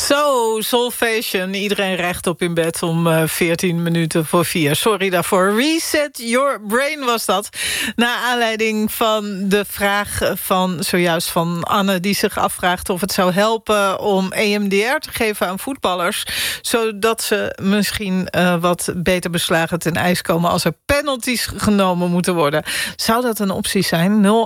Zo, Soulfation. Iedereen recht op in bed om 14 minuten voor 4. Sorry daarvoor. Reset Your Brain was dat. Naar aanleiding van de vraag van zojuist van Anne, die zich afvraagt of het zou helpen om EMDR te geven aan voetballers, zodat ze misschien wat beter beslagen ten ijs komen als er penalties genomen moeten worden. Zou dat een optie zijn? 0800-1121.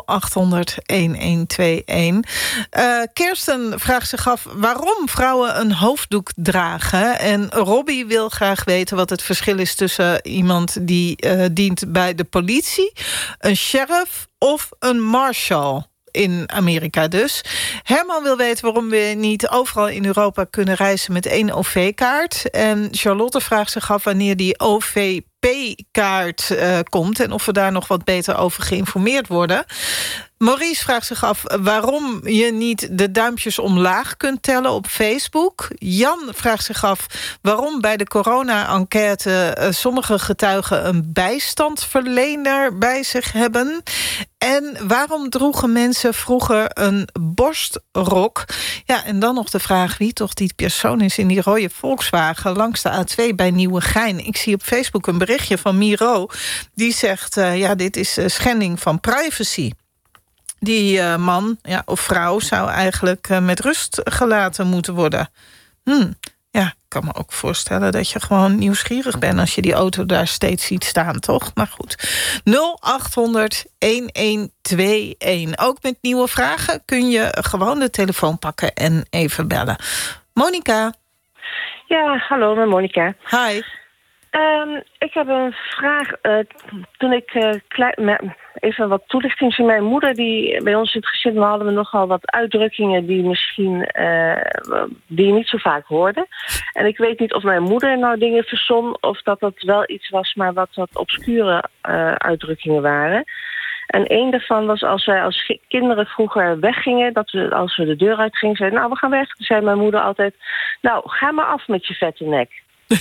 Kirsten vraagt zich af waarom vrouwen een hoofddoek dragen. En Robbie wil graag weten wat het verschil is tussen iemand die dient bij de politie, een sheriff of een marshal. In Amerika dus. Herman wil weten waarom we niet overal in Europa kunnen reizen met 1 OV-kaart. En Charlotte vraagt zich af wanneer die OVP-kaart komt en of we daar nog wat beter over geïnformeerd worden. Maurice vraagt zich af waarom je niet de duimpjes omlaag kunt tellen op Facebook. Jan vraagt zich af waarom bij de corona-enquête sommige getuigen een bijstandverlener bij zich hebben. En waarom droegen mensen vroeger een borstrok? Ja, en dan nog de vraag wie toch die persoon is in die rode Volkswagen langs de A2 bij Nieuwegein. Ik zie op Facebook een berichtje van Miro. Die zegt, dit is schending van privacy. Die man of vrouw zou eigenlijk met rust gelaten moeten worden. Ja, ik kan me ook voorstellen dat je gewoon nieuwsgierig bent als je die auto daar steeds ziet staan, toch? Maar goed. 0800-1121. Ook met nieuwe vragen kun je gewoon de telefoon pakken en even bellen. Monica. Ja, hallo, met Monica. Hi. Ik heb een vraag. Toen ik even wat toelichting zie. Mijn moeder, die bij ons in het gezin, hadden we nogal wat uitdrukkingen die misschien die je niet zo vaak hoorde. En ik weet niet of mijn moeder nou dingen verzon of dat wel iets was, maar wat obscure uitdrukkingen waren. En één daarvan was als wij als kinderen vroeger weggingen, dat we als we de deur uitgingen, zeiden, nou, we gaan weg. Toen zei mijn moeder altijd, nou, ga maar af met je vette nek.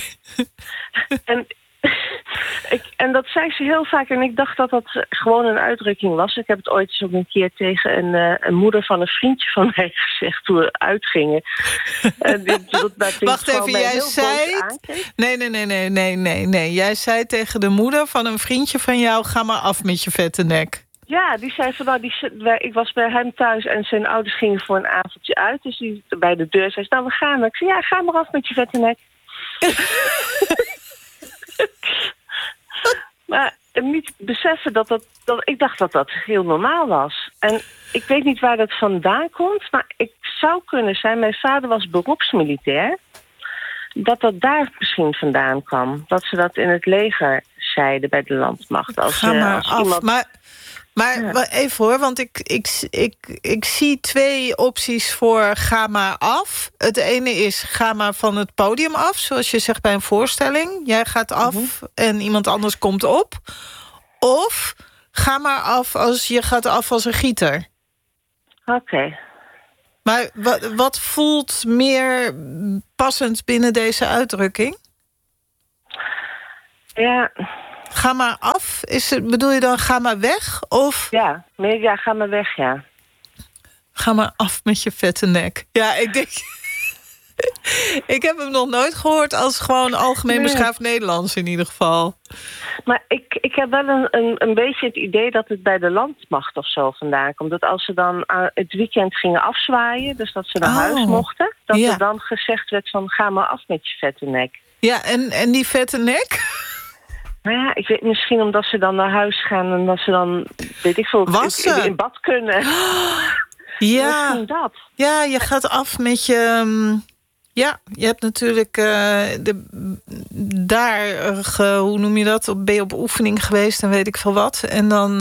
En dat zei ze heel vaak en ik dacht dat dat gewoon een uitdrukking was. Ik heb het ooit eens ook een keer tegen een moeder van een vriendje van mij gezegd toen we uitgingen. Wacht even, jij zei... Nee. Jij zei tegen de moeder van een vriendje van jou, ga maar af met je vette nek. Ja, die zei van, ik was bij hem thuis en zijn ouders gingen voor een avondje uit. Dus die bij de deur zei, nou, we gaan. Ik zei, ja, ga maar af met je vette nek. Maar niet beseffen dat ik dacht dat dat heel normaal was. En ik weet niet waar dat vandaan komt, maar ik zou kunnen zijn, mijn vader was beroepsmilitair, dat daar misschien vandaan kwam. Dat ze dat in het leger zeiden bij de landmacht. Ga maar af. Iemand... Maar even hoor, want ik zie 2 opties voor ga maar af. Het ene is ga maar van het podium af, zoals je zegt bij een voorstelling. Jij gaat af en iemand anders komt op. Of ga maar af als je gaat af als een gieter. Oké. Maar wat voelt meer passend binnen deze uitdrukking? Ja... Ga maar af? Bedoel je dan ga maar weg? Of... Ja, ga maar weg, ja. Ga maar af met je vette nek. Ja, ik denk... ik heb hem nog nooit gehoord als gewoon algemeen beschaafd Nederlands in ieder geval. Maar ik heb wel een beetje het idee dat het bij de landmacht of zo vandaan komt. Dat als ze dan het weekend gingen afzwaaien, dus dat ze naar huis mochten, dat er dan gezegd werd van ga maar af met je vette nek. Ja, en die vette nek... Nou ja, ik weet misschien omdat ze dan naar huis gaan en dat ze dan, weet ik veel, in bad kunnen. Ja. Misschien dat. Ja, je gaat af met je... Ja, je hebt natuurlijk hoe noem je dat? Ben je op oefening geweest en weet ik veel wat. En dan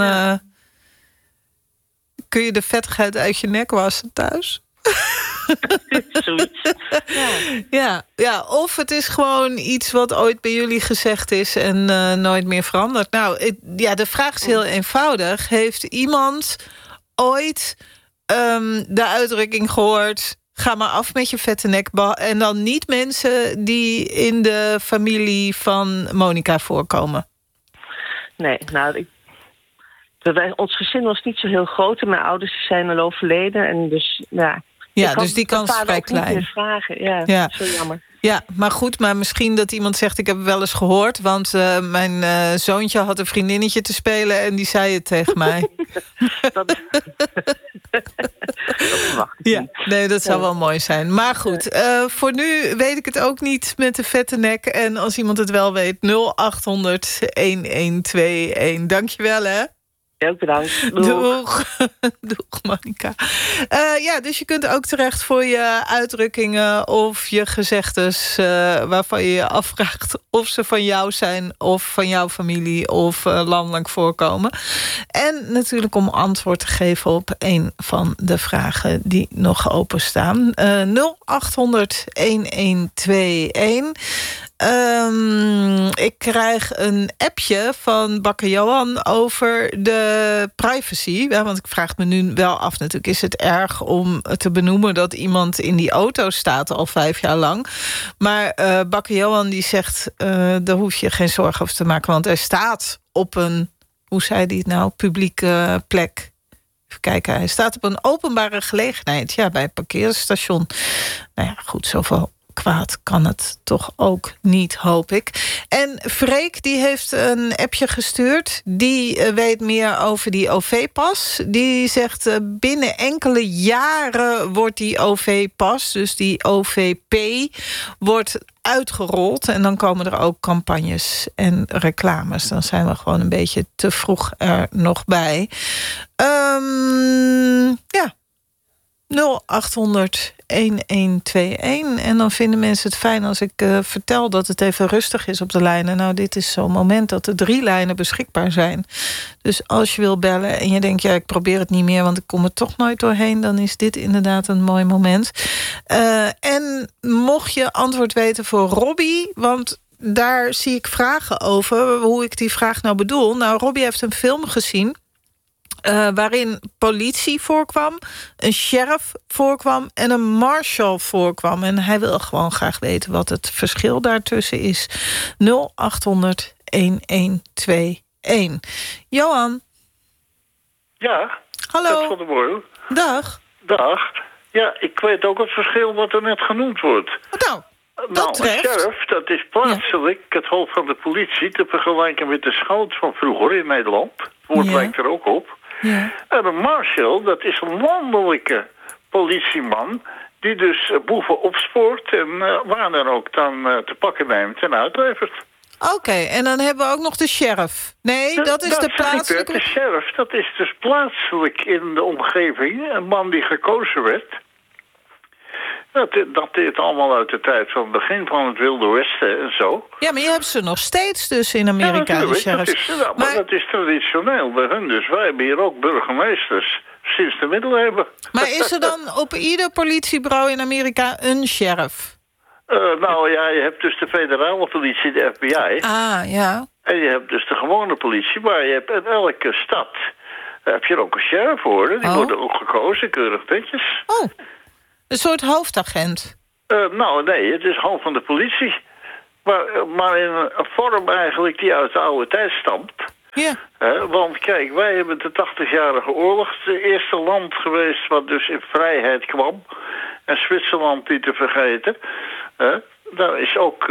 kun je de vettigheid uit je nek wassen thuis. Zoiets. Ja, of het is gewoon iets wat ooit bij jullie gezegd is en nooit meer veranderd. Nou, de vraag is heel eenvoudig. Heeft iemand ooit de uitdrukking gehoord, ga maar af met je vette nek, en dan niet mensen die in de familie van Monica voorkomen? Nee, nou, ons gezin was niet zo heel groot en mijn ouders zijn al overleden en dus ja. Ja, dus die kans is vrij klein. Vragen. Ja, zo jammer. Ja, maar goed, maar misschien dat iemand zegt... ik heb het wel eens gehoord, want mijn zoontje had een vriendinnetje te spelen... en die zei het tegen mij. Dat verwacht ik niet. Nee, dat zou wel mooi zijn. Maar goed, voor nu weet ik het ook niet met de vette nek. En als iemand het wel weet, 0800-1121. Dankjewel, hè. Ook bedankt. Doeg. Doeg, Monica. Dus je kunt ook terecht voor je uitdrukkingen of je gezegdes... waarvan je je afvraagt of ze van jou zijn... of van jouw familie of landelijk voorkomen. En natuurlijk om antwoord te geven op een van de vragen die nog openstaan. 0800-1121... ik krijg een appje van Bakker Johan over de privacy. Ja, want ik vraag me nu wel af natuurlijk... is het erg om te benoemen dat iemand in die auto staat... al 5 jaar lang. Maar Bakker Johan die zegt... daar hoef je geen zorgen over te maken... want hij staat op een, hoe zei hij het nou, publieke plek... Even kijken, hij staat op een openbare gelegenheid. Ja, bij een parkeerstation. Nou ja, goed, zoveel kwaad kan het toch ook niet, hoop ik. En Freek die heeft een appje gestuurd. Die weet meer over die OV-pas. Die zegt binnen enkele jaren wordt die OV-pas... dus die OVP wordt uitgerold. En dan komen er ook campagnes en reclames. Dan zijn we gewoon een beetje te vroeg er nog bij. 0800-1121. En dan vinden mensen het fijn als ik vertel dat het even rustig is op de lijnen. Nou, dit is zo'n moment dat er 3 lijnen beschikbaar zijn. Dus als je wil bellen en je denkt... ja, ik probeer het niet meer, want ik kom er toch nooit doorheen... dan is dit inderdaad een mooi moment. En mocht je antwoord weten voor Robbie... want daar zie ik vragen over, hoe ik die vraag nou bedoel. Nou, Robbie heeft een film gezien... waarin politie voorkwam, een sheriff voorkwam... en een marshal voorkwam. En hij wil gewoon graag weten wat het verschil daartussen is. 0800-1121. Johan? Ja, hallo. Ted van der Borrel. Dag. Dag. Ja, ik weet ook het verschil wat er net genoemd wordt. Dat treft. Een sheriff, dat is plaatselijk het hoofd van de politie... te vergelijken met de schout van vroeger in Nederland. Het woord lijkt er ook op. Ja. En een marshal, dat is een landelijke politieman... die dus boeven opspoort en waar dan ook dan te pakken neemt en uitlevert. Oké, en dan hebben we ook nog de sheriff. Nee, dat is de plaatselijke... De sheriff, dat is dus plaatselijk in de omgeving. Een man die gekozen werd... Dat dateert allemaal uit de tijd van het begin van het Wilde Westen en zo. Ja, maar je hebt ze nog steeds dus in Amerika, ja, de sheriffs. Maar dat is traditioneel bij hun. Dus wij hebben hier ook burgemeesters sinds de middeleeuwen. Maar is er dan op ieder politiebureau in Amerika een sheriff? Nou ja, je hebt dus de federale politie, de FBI. Ah, ja. En je hebt dus de gewone politie. Maar je hebt in elke stad heb je er ook een sheriff voor. Die worden ook gekozen, keurig netjes. Oh. Een soort hoofdagent? Nou, nee, het is hoofd van de politie. Maar in een vorm eigenlijk die uit de oude tijd stamt. Ja. Want kijk, wij hebben de 80-jarige oorlog... het eerste land geweest wat dus in vrijheid kwam. En Zwitserland niet te vergeten. Daar is ook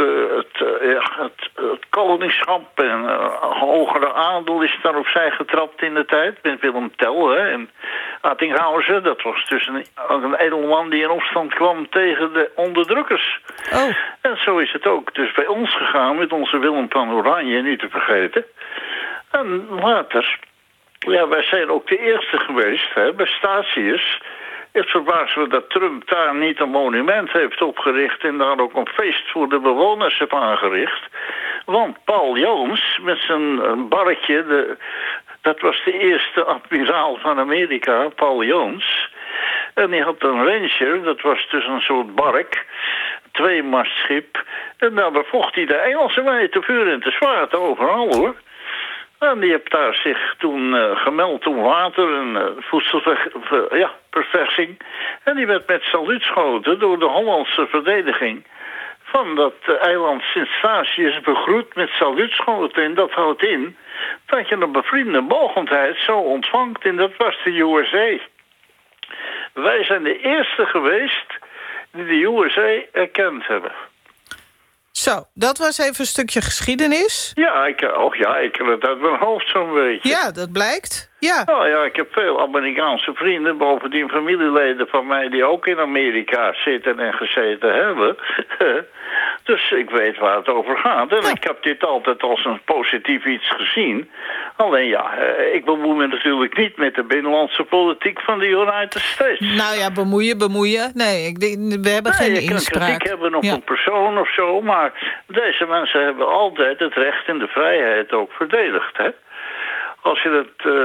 het koningschap en hogere adel is daar opzij getrapt in de tijd. Met Willem Tell en Attinghausen. Dat was dus een edelman die in opstand kwam tegen de onderdrukkers. Oh. En zo is het ook dus bij ons gegaan met onze Willem van Oranje, niet te vergeten. En later, ja, wij zijn ook de eerste geweest bij Statius. Het verbaast me dat Trump daar niet een monument heeft opgericht... en daar ook een feest voor de bewoners heeft aangericht. Want Paul Jones met zijn barkje... dat was de eerste admiraal van Amerika, Paul Jones. En die had een Ranger, dat was dus een soort bark... 2-mastschip. En daar bevocht hij de Engelsen mee te vuur en te zwaard overal, hoor. En die heeft daar zich toen gemeld om water en voedselverversing. En die werd met saluutschoten door de Hollandse verdediging van dat eiland Sint-Statius begroet met saluutschoten. En dat houdt in dat je een bevriende mogendheid zo ontvangt. En dat was de USA. Wij zijn de eerste geweest die de USA erkend hebben. Zo, dat was even een stukje geschiedenis. Ja, ik ken het uit mijn hoofd zo'n beetje. Ja, dat blijkt. Ja. Nou ja, ik heb veel Amerikaanse vrienden, bovendien familieleden van mij die ook in Amerika zitten en gezeten hebben. Dus ik weet waar het over gaat. En ik heb dit altijd als een positief iets gezien. Alleen ja, ik bemoei me natuurlijk niet met de binnenlandse politiek van de United States. Nou ja, bemoeien. Nee, we hebben geen inspraak. Je kan kritiek hebben op een persoon of zo, maar deze mensen hebben altijd het recht en de vrijheid ook verdedigd, hè. Als je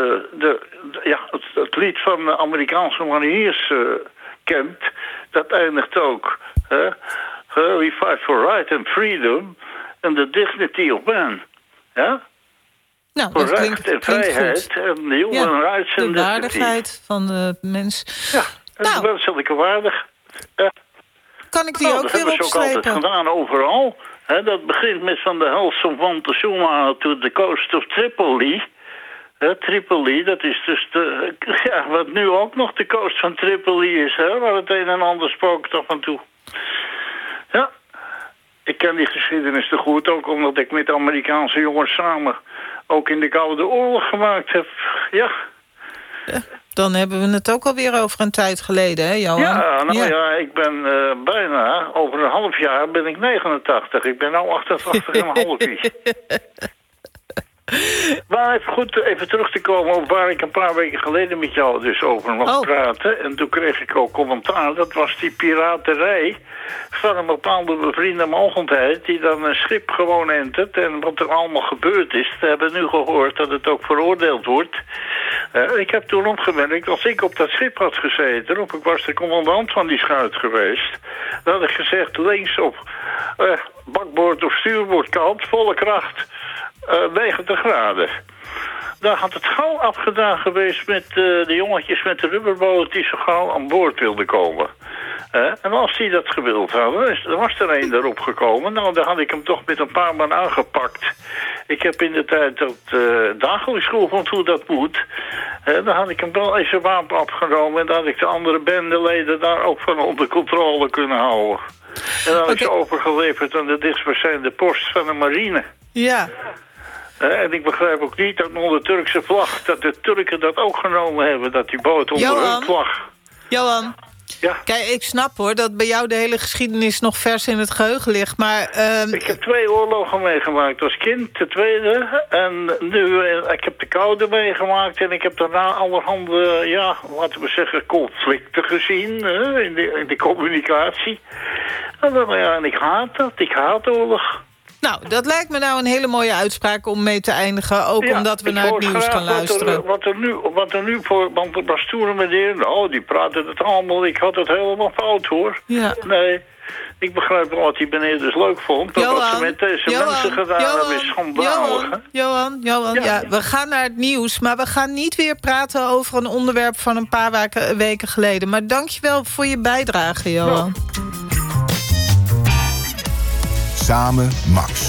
het lied van de Amerikaanse mariniers kent, dat eindigt ook. We fight for right and freedom and the dignity of man. Ja? Nou, voor dat recht en vrijheid en de human rights en de waardigheid van de mens. Ja, dat is wezenlijke waardig. Kan ik die ook weer opstrepen? Dat hebben ze ook altijd gedaan, overal. Dat begint met van de helft van Montezuma to the coast of Tripoli. Tripoli, dat is dus wat nu ook nog de coast van Tripoli is, waar het een en ander spookt af en toe. Ja, ik ken die geschiedenis te goed, ook omdat ik met Amerikaanse jongens samen ook in de Koude Oorlog gemaakt heb. Ja. Dan hebben we het ook alweer over een tijd geleden, hè, Johan? Ja, ik ben bijna, over een half jaar ben ik 89. Ik ben nu 88,5. Maar even terug te komen op waar ik een paar weken geleden met jou dus over mocht praten. En toen kreeg ik ook commentaar. Dat was die piraterij van een bepaalde bevriende mogendheid die dan een schip gewoon entert. En wat er allemaal gebeurd is, we hebben nu gehoord dat het ook veroordeeld wordt. Ik heb toen opgemerkt, als ik op dat schip had gezeten, of ik was de commandant van die schuit geweest, dan had ik gezegd links op bakboord of stuurboordkant, volle kracht. 90 graden. Daar had het gauw afgedaan geweest met de jongetjes met de rubberboot die zo gauw aan boord wilden komen. En als die dat gewild hadden, er was er een erop gekomen. Nou, dan had ik hem toch met een paar man aangepakt. Ik heb in de tijd dat dagelijks geoefend hoe dat moet. Dan had ik hem wel even wapen afgenomen en dan had ik de andere bendeleden daar ook van onder controle kunnen houden. En dan had ik ze overgeleverd aan de dichtstbijzijnde post van de marine. Ja. En ik begrijp ook niet dat onder Turkse vlag, dat de Turken dat ook genomen hebben, dat die boot onder hun vlag. Johan, ja. Kijk, ik snap hoor dat bij jou de hele geschiedenis nog vers in het geheugen ligt, maar ik heb 2 oorlogen meegemaakt als kind, de tweede. En nu, ik heb de Koude meegemaakt en ik heb daarna allerhande, laten we zeggen, conflicten gezien in de communicatie. En ik haat dat, ik haat oorlog. Nou, dat lijkt me nou een hele mooie uitspraak om mee te eindigen. Ook omdat we naar het nieuws gaan luisteren. Wat er nu voor... Want er was toen een meneer... die praten het allemaal. Ik had het helemaal fout, hoor. Ja. Nee, ik begrijp wel wat die meneer dus leuk vond. Maar wat ze met deze mensen gedaan hebben is schandalig. Johan, ja, we gaan naar het nieuws. Maar we gaan niet weer praten over een onderwerp van een paar weken geleden. Maar dankjewel voor je bijdrage, Johan. Ja. Samen Max.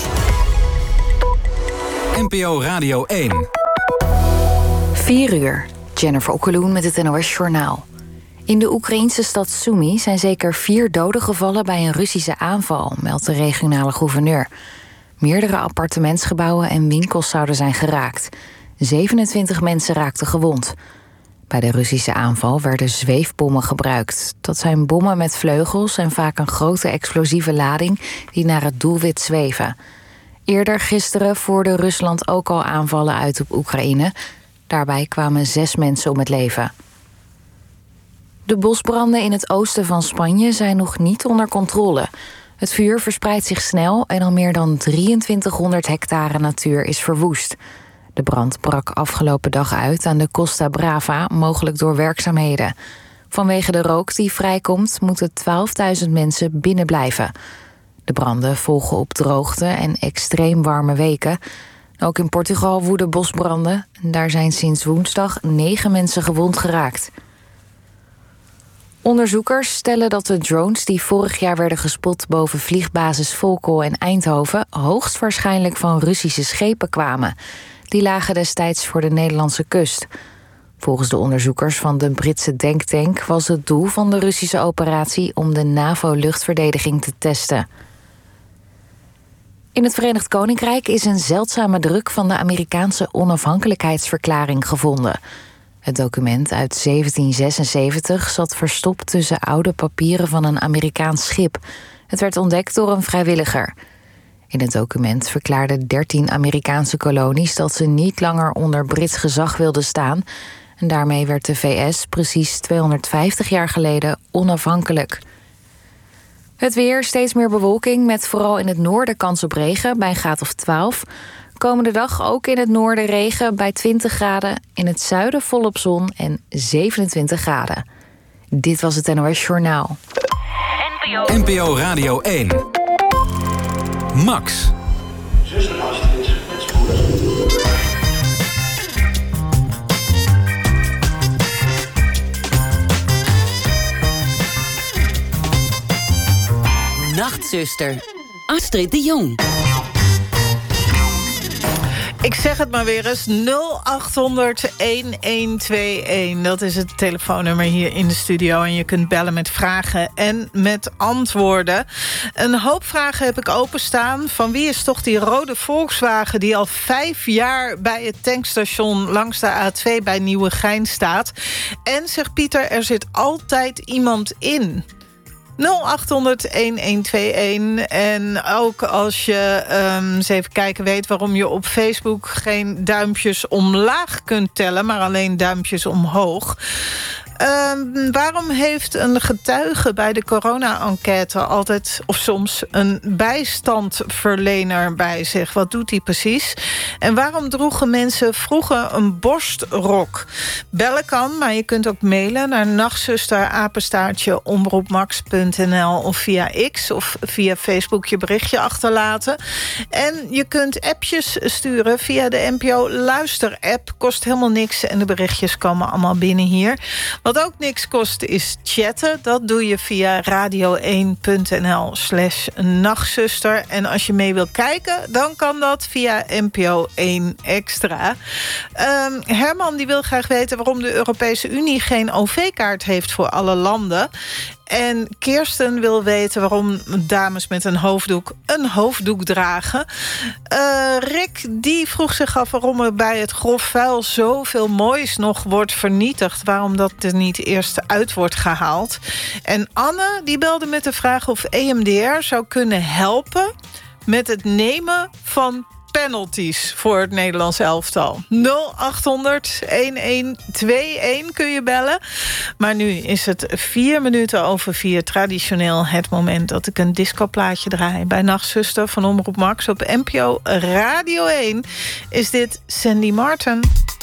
NPO Radio 1. 4 uur. Jennifer Okkeloen met het NOS Journaal. In de Oekraïnse stad Sumy zijn zeker 4 doden gevallen bij een Russische aanval, meldt de regionale gouverneur. Meerdere appartementsgebouwen en winkels zouden zijn geraakt. 27 mensen raakten gewond. Bij de Russische aanval werden zweefbommen gebruikt. Dat zijn bommen met vleugels en vaak een grote explosieve lading die naar het doelwit zweven. Eerder gisteren voerde Rusland ook al aanvallen uit op Oekraïne. Daarbij kwamen 6 mensen om het leven. De bosbranden in het oosten van Spanje zijn nog niet onder controle. Het vuur verspreidt zich snel en al meer dan 2300 hectare natuur is verwoest. De brand brak afgelopen dag uit aan de Costa Brava, mogelijk door werkzaamheden. Vanwege de rook die vrijkomt, moeten 12.000 mensen binnen blijven. De branden volgen op droogte en extreem warme weken. Ook in Portugal woeden bosbranden. Daar zijn sinds woensdag 9 mensen gewond geraakt. Onderzoekers stellen dat de drones die vorig jaar werden gespot boven vliegbasis Volkel en Eindhoven hoogstwaarschijnlijk van Russische schepen kwamen. Die lagen destijds voor de Nederlandse kust. Volgens de onderzoekers van de Britse denktank was het doel van de Russische operatie om de NAVO-luchtverdediging te testen. In het Verenigd Koninkrijk is een zeldzame druk van de Amerikaanse onafhankelijkheidsverklaring gevonden. Het document uit 1776 zat verstopt tussen oude papieren van een Amerikaans schip. Het werd ontdekt door een vrijwilliger. In het document verklaarden 13 Amerikaanse kolonies dat ze niet langer onder Brits gezag wilden staan. En daarmee werd de VS precies 250 jaar geleden onafhankelijk. Het weer, steeds meer bewolking met vooral in het noorden kans op regen bij een graad of 12. Komende dag ook in het noorden regen bij 20 graden. In het zuiden volop zon en 27 graden. Dit was het NOS Journaal. NPO Radio 1. Max. Zuster Astrid met spoed. Nachtzuster, Astrid de Jong. Ik zeg het maar weer eens, 0800-1121. Dat is het telefoonnummer hier in de studio. En je kunt bellen met vragen en met antwoorden. Een hoop vragen heb ik openstaan. Van wie is toch die rode Volkswagen die al 5 jaar bij het tankstation langs de A2 bij Nieuwegein staat? En zegt Pieter, er zit altijd iemand in. 0800-1121. En ook als je eens even kijken weet waarom je op Facebook geen duimpjes omlaag kunt tellen, maar alleen duimpjes omhoog. Waarom heeft een getuige bij de corona-enquête altijd of soms een bijstandverlener bij zich? Wat doet hij precies? En waarom droegen mensen vroeger een borstrok? Bellen kan, maar je kunt ook mailen naar nachtzuster@omroepmax.nl of via X of via Facebook je berichtje achterlaten. En je kunt appjes sturen via de NPO Luister-app. Kost helemaal niks en de berichtjes komen allemaal binnen hier. Wat ook niks kost is chatten. Dat doe je via radio1.nl/nachtzuster. En als je mee wil kijken, dan kan dat via NPO 1 Extra. Herman die wil graag weten waarom de Europese Unie geen OV-kaart heeft voor alle landen. En Kirsten wil weten waarom dames met een hoofddoek dragen. Rick die vroeg zich af waarom er bij het grof vuil zoveel moois nog wordt vernietigd. Waarom dat er niet eerst uit wordt gehaald. En Anne die belde met de vraag of EMDR zou kunnen helpen met het nemen van penalties voor het Nederlands elftal. 0800-1121 kun je bellen. Maar nu is het 4:04. Traditioneel het moment dat ik een discoplaatje draai. Bij Nachtzuster van Omroep Max op NPO Radio 1 is dit Sandy Martin.